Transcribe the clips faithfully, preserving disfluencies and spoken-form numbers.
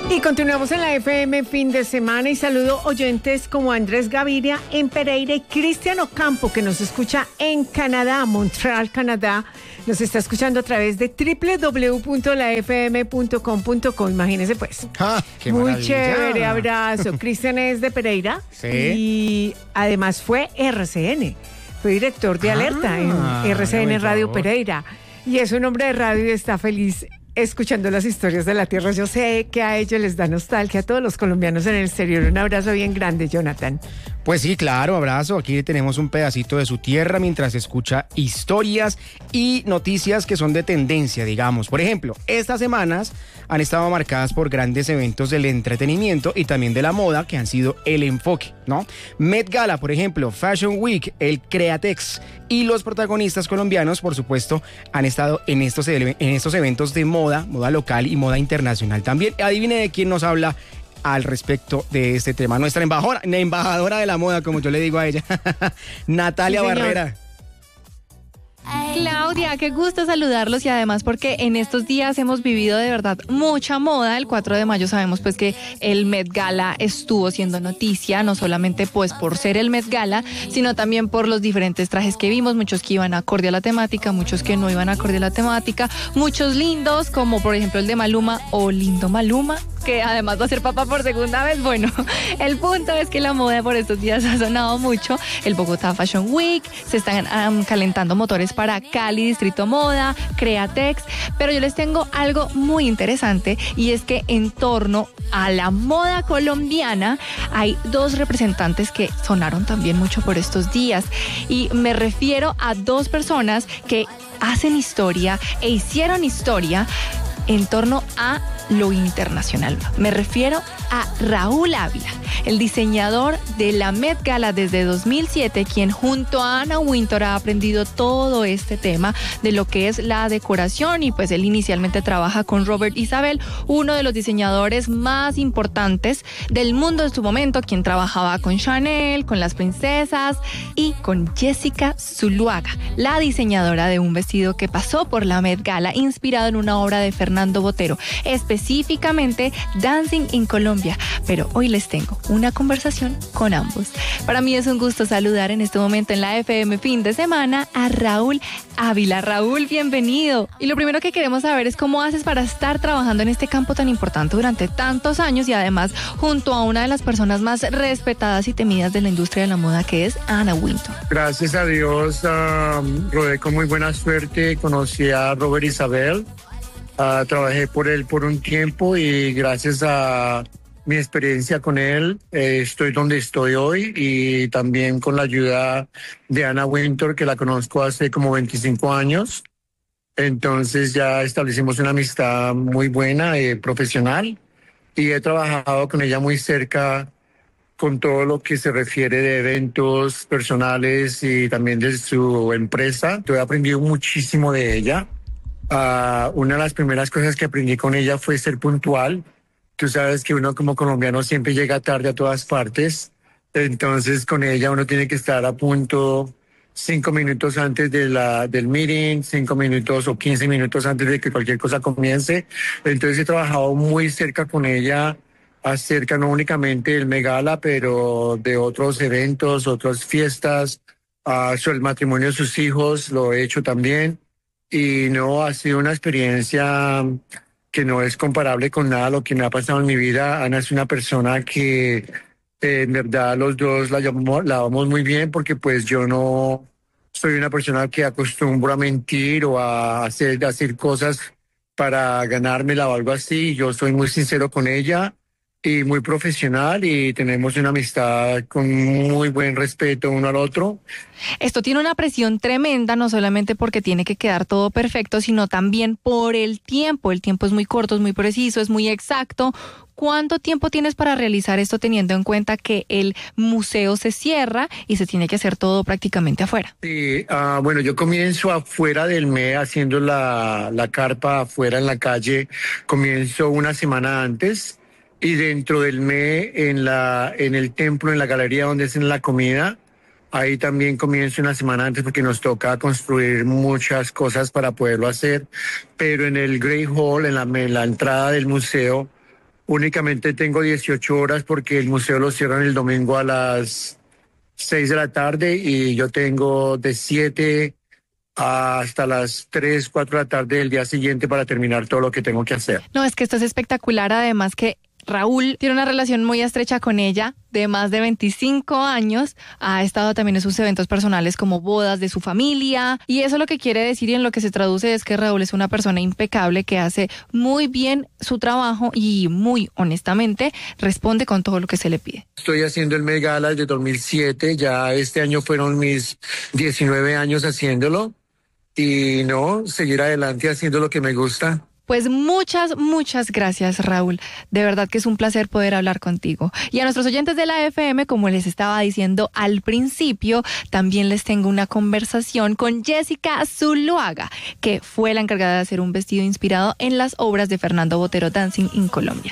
Y continuamos en la F M fin de semana y saludo oyentes como Andrés Gaviria en Pereira y Cristian Ocampo, que nos escucha en Canadá, Montreal, Canadá. Nos está escuchando a través de doble u doble u doble u punto la f m punto com punto co. Imagínese pues. Ah, qué Muy maravilla. chévere, abrazo. Cristian es de Pereira. Sí. Y además fue R C N. Fue director de Alerta Ah, en R C N por Radio favor. Pereira. Y es un hombre de radio y está feliz escuchando las historias de la tierra. Yo sé que a ellos les da nostalgia, a todos los colombianos en el exterior. Un abrazo bien grande, Jonathan. Pues sí, claro, abrazo. Aquí tenemos un pedacito de su tierra mientras escucha historias y noticias que son de tendencia, digamos. Por ejemplo, estas semanas han estado marcadas por grandes eventos del entretenimiento y también de la moda que han sido el enfoque, ¿no? Met Gala, por ejemplo, Fashion Week, el Createx y los protagonistas colombianos, por supuesto, han estado en estos, ele- en estos eventos de moda, moda local y moda internacional también. Adivine de quién nos habla al respecto de este tema. Nuestra embajadora, embajadora de la moda, como yo le digo a ella, Natalia Sí, señor. Barrera. Claudia, qué gusto saludarlos y además porque en estos días hemos vivido de verdad mucha moda. El cuatro de mayo sabemos pues que el Met Gala estuvo siendo noticia, no solamente pues por ser el Met Gala, sino también por los diferentes trajes que vimos, muchos que iban acorde a la temática, muchos que no iban acorde a la temática, muchos lindos como por ejemplo el de Maluma o Lindo Maluma, que además va a ser papá por segunda vez. Bueno, el punto es que la moda por estos días ha sonado mucho. El Bogotá Fashion Week, se están um, calentando motores para Cali, Distrito Moda, Createx, pero yo les tengo algo muy interesante y es que en torno a la moda colombiana hay dos representantes que sonaron también mucho por estos días y me refiero a dos personas que hacen historia e hicieron historia en torno a lo internacional. Me refiero a Raúl Ávila, el diseñador de la Met Gala desde dos mil siete, quien junto a Anna Wintour ha aprendido todo este tema de lo que es la decoración y pues él inicialmente trabaja con Robert Isabel, uno de los diseñadores más importantes del mundo en su momento, quien trabajaba con Chanel, con las princesas y con Jessica Zuluaga, la diseñadora de un vestido que pasó por la Met Gala inspirado en una obra de Fernando Botero, específicamente Dancing in Colombia. Pero hoy les tengo una conversación con ambos. Para mí es un gusto saludar en este momento en la F M fin de semana a Raúl Ávila. Raúl, bienvenido. Y lo primero que queremos saber es cómo haces para estar trabajando en este campo tan importante durante tantos años y además junto a una de las personas más respetadas y temidas de la industria de la moda, que es Anna Wintour. Gracias a Dios, um, rodé con muy buena suerte, conocí a Robert Isabel, uh, trabajé por él por un tiempo y gracias a mi experiencia con él eh, estoy donde estoy hoy y también con la ayuda de Anna Wintour, que la conozco hace como veinticinco años. Entonces ya establecimos una amistad muy buena, eh, profesional, y he trabajado con ella muy cerca con todo lo que se refiere de eventos personales y también de su empresa. Yo he aprendido muchísimo de ella. Uh, una de las primeras cosas que aprendí con ella fue ser puntual. Tú sabes que uno como colombiano siempre llega tarde a todas partes. Entonces con ella uno tiene que estar a punto cinco minutos antes de la, del meeting, cinco minutos o quince minutos antes de que cualquier cosa comience. Entonces he trabajado muy cerca con ella acerca no únicamente del Megala, pero de otros eventos, otras fiestas, uh, sobre el matrimonio de sus hijos, lo he hecho también. Y no, ha sido una experiencia que no es comparable con nada lo que me ha pasado en mi vida. Ana es una persona que eh, en verdad los dos la llamamos, la vamos muy bien porque pues yo no soy una persona que acostumbro a mentir o a hacer, a hacer cosas para ganármela o algo así. Yo soy muy sincero con ella y muy profesional y tenemos una amistad con muy buen respeto uno al otro. Esto tiene una presión tremenda, no solamente porque tiene que quedar todo perfecto, sino también por el tiempo. El tiempo es muy corto, es muy preciso, es muy exacto. ¿Cuánto tiempo tienes para realizar esto teniendo en cuenta que el museo se cierra y se tiene que hacer todo prácticamente afuera? Sí, uh, bueno, yo comienzo afuera del M E haciendo la, la carpa afuera en la calle. Comienzo una semana antes. Y dentro del M E, en, la, en el templo, en la galería donde hacen la comida, ahí también comienzo una semana antes porque nos toca construir muchas cosas para poderlo hacer. Pero en el Great Hall, en la, en la entrada del museo, únicamente tengo dieciocho horas porque el museo lo cierran el domingo a las seis de la tarde y yo tengo de siete hasta las tres, cuatro de la tarde del día siguiente para terminar todo lo que tengo que hacer. No, es que esto es espectacular, además que Raúl tiene una relación muy estrecha con ella de más de veinticinco años, ha estado también en sus eventos personales como bodas de su familia y eso lo que quiere decir y en lo que se traduce es que Raúl es una persona impecable que hace muy bien su trabajo y muy honestamente responde con todo lo que se le pide. Estoy haciendo el Met Gala desde dos mil siete, ya este año fueron mis diecinueve años haciéndolo y no, seguir adelante haciendo lo que me gusta. Pues muchas, muchas gracias, Raúl. De verdad que es un placer poder hablar contigo. Y a nuestros oyentes de la F M, como les estaba diciendo al principio, también les tengo una conversación con Jessica Zuluaga, que fue la encargada de hacer un vestido inspirado en las obras de Fernando Botero, Dancing in Colombia.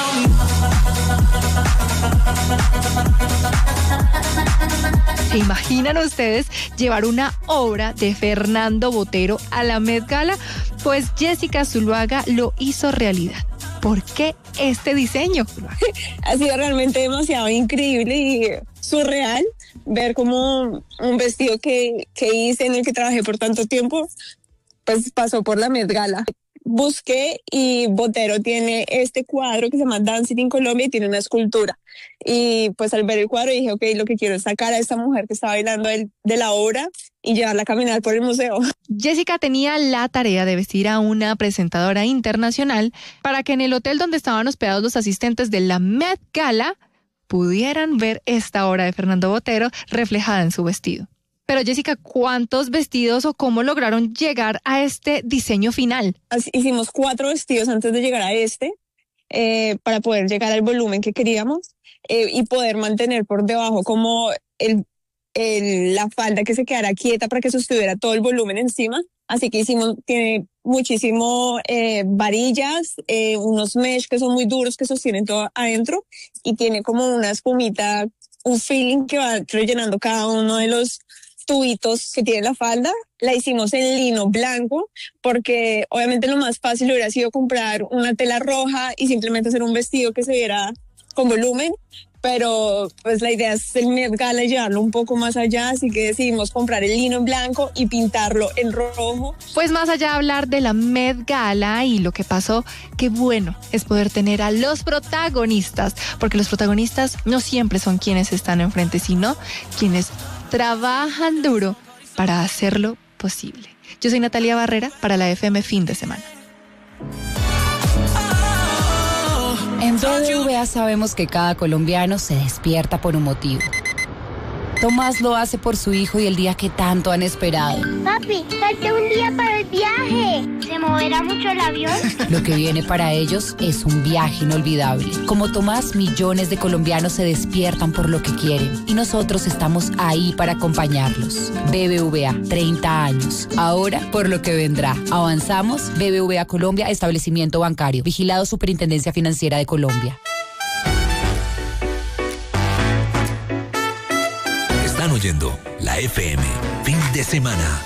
¿Se imaginan ustedes llevar una obra de Fernando Botero a la Met Gala? Pues Jessica Zuluaga lo hizo realidad. ¿Por qué este diseño? Ha sido realmente demasiado increíble y surreal ver como un vestido que, que hice, en el que trabajé por tanto tiempo, pues pasó por la Met Gala. Busqué y Botero tiene este cuadro que se llama Dancing in Colombia y tiene una escultura. Y pues al ver el cuadro dije, ok, lo que quiero es sacar a esta mujer que está bailando de, de la obra y llevarla a caminar por el museo. Jessica tenía la tarea de vestir a una presentadora internacional para que en el hotel donde estaban hospedados los asistentes de la Met Gala pudieran ver esta obra de Fernando Botero reflejada en su vestido. Pero Jessica, ¿cuántos vestidos o cómo lograron llegar a este diseño final? Así, hicimos cuatro vestidos antes de llegar a este, eh, para poder llegar al volumen que queríamos eh, y poder mantener por debajo como el, el, la falda que se quedara quieta para que sostuviera todo el volumen encima. Así que hicimos, tiene muchísimo eh, varillas, eh, unos mesh que son muy duros que sostienen todo adentro y tiene como una espumita, un feeling que va rellenando cada uno de los tubitos que tiene la falda. La hicimos en lino blanco porque obviamente lo más fácil hubiera sido comprar una tela roja y simplemente hacer un vestido que se viera con volumen, pero pues la idea es el Met Gala y llevarlo un poco más allá, así que decidimos comprar el lino en blanco y pintarlo en rojo. Pues más allá de hablar de la Met Gala y lo que pasó, qué bueno es poder tener a los protagonistas, porque los protagonistas no siempre son quienes están enfrente, sino quienes trabajan duro para hacerlo posible. Yo soy Natalia Barrera para la F M Fin de Semana. En B B V A sabemos que cada colombiano se despierta por un motivo. Tomás lo hace por su hijo y el día que tanto han esperado. Papi, falta un día para el viaje. ¿Se moverá mucho el avión? Lo que viene para ellos es un viaje inolvidable. Como Tomás, millones de colombianos se despiertan por lo que quieren y nosotros estamos ahí para acompañarlos. B B V A, treinta años. Ahora, por lo que vendrá. Avanzamos. B B V A Colombia, establecimiento bancario. Vigilado Superintendencia Financiera de Colombia. Están oyendo la F M Fin de Semana.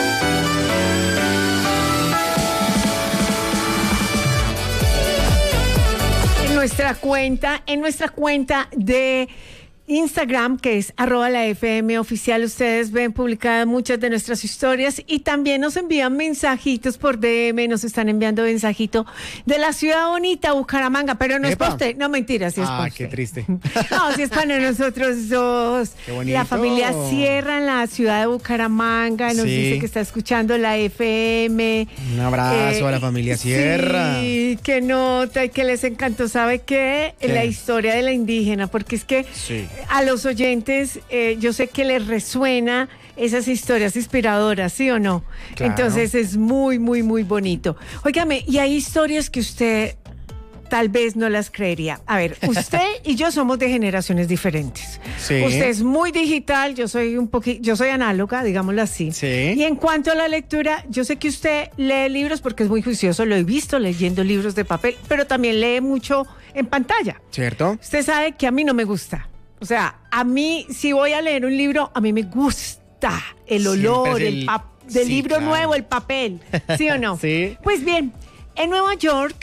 En nuestra cuenta, en nuestra cuenta de Instagram, que es arroba la F M oficial, ustedes ven publicadas muchas de nuestras historias y también nos envían mensajitos por D M, nos están enviando mensajito de la ciudad bonita, Bucaramanga, pero no Epa. es para usted, no mentira, si es ah, para qué usted. triste. No, si es para nosotros dos. Qué bonito. La familia Sierra en la ciudad de Bucaramanga nos sí. dice que está escuchando la F M. Un abrazo eh, a la familia Sierra. Sí, qué nota y que les encantó, ¿sabe qué? ¿Qué? La historia de la indígena, porque es que sí. a los oyentes, eh, yo sé que les resuena esas historias inspiradoras, ¿sí o no? Claro. Entonces es muy, muy, muy bonito. Óigame, y hay historias que usted tal vez no las creería. A ver, usted y yo somos de generaciones diferentes. Sí. Usted es muy digital, yo soy un poquito, yo soy análoga, digámoslo así. Sí. Y en cuanto a la lectura, yo sé que usted lee libros porque es muy juicioso, lo he visto leyendo libros de papel, pero también lee mucho en pantalla. ¿Cierto? Usted sabe que a mí no me gusta. O sea, a mí, si voy a leer un libro, a mí me gusta el olor, el, el del sí, libro claro. nuevo, el papel. ¿Sí o no? Sí. Pues bien, en Nueva York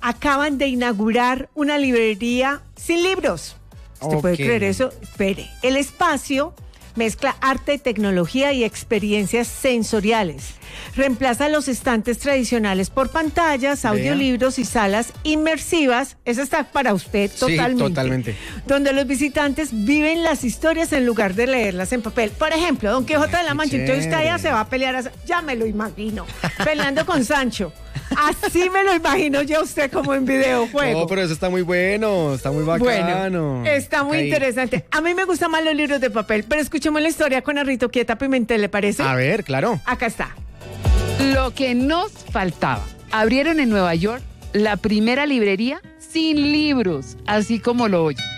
acaban de inaugurar una librería sin libros. ¿Usted puede Ok. creer eso? Espere. El espacio mezcla arte, tecnología y experiencias sensoriales. Reemplaza los estantes tradicionales por pantallas, audiolibros y salas inmersivas. Eso está para usted totalmente. Sí, totalmente. Donde los visitantes viven las historias en lugar de leerlas en papel. Por ejemplo, Don Quijote de la qué Mancha, entonces usted allá chévere. se va a pelear, a- ya me lo imagino, peleando con Sancho. Así me lo imagino yo usted como en videojuego. No, pero eso está muy bueno, está muy bacano. Bueno, está muy Ahí. interesante. A mí me gustan más los libros de papel, pero escuchemos la historia con Arrito Quieta Pimentel, ¿le parece? A ver, claro. Acá está. Lo que nos faltaba. Abrieron en Nueva York la primera librería sin libros, así como lo oye.